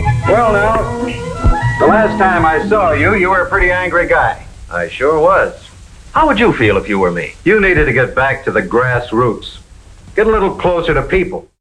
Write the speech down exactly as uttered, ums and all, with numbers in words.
Well, now, the last time I saw you, you were a pretty angry guy. I sure was. How would you feel if you were me? You needed to get back to the grassroots. Get a little closer to people.